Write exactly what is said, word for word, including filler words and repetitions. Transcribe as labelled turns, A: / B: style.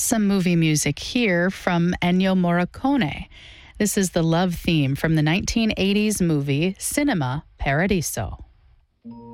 A: some movie music here from Ennio Morricone. This is the love theme from the nineteen eighties movie Cinema Paradiso.